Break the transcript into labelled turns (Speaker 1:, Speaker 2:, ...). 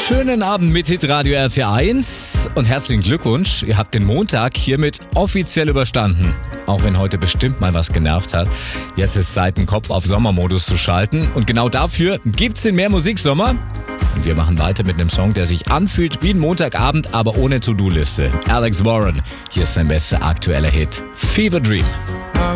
Speaker 1: Schönen Abend mit Hitradio RT1 und herzlichen Glückwunsch. Ihr habt den Montag hiermit offiziell überstanden. Auch wenn heute bestimmt mal was genervt hat. Jetzt ist Zeit, den Kopf auf Sommermodus zu schalten. Und genau dafür gibt's den Mehr Musiksommer. Und wir machen weiter mit einem Song, der sich anfühlt wie ein Montagabend, aber ohne To-Do-Liste. Alex Warren. Hier ist sein bester aktueller Hit. Fever Dream.